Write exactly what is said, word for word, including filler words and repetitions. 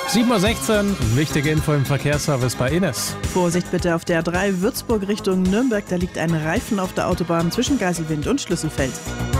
sieben Uhr sechzehn, wichtige Info im Verkehrsservice bei Ines. Vorsicht bitte auf der A drei Würzburg Richtung Nürnberg. Da liegt ein Reifen auf der Autobahn zwischen Geiselwind und Schlüsselfeld.